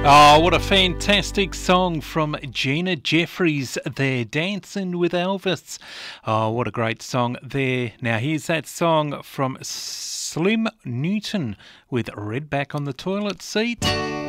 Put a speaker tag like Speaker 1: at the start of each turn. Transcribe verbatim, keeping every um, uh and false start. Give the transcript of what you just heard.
Speaker 1: Oh, what a fantastic song from Gina Jeffries there, Dancing with Elvis. Oh, what a great song there. Now, here's that song from Slim Newton with Redback on the Toilet Seat.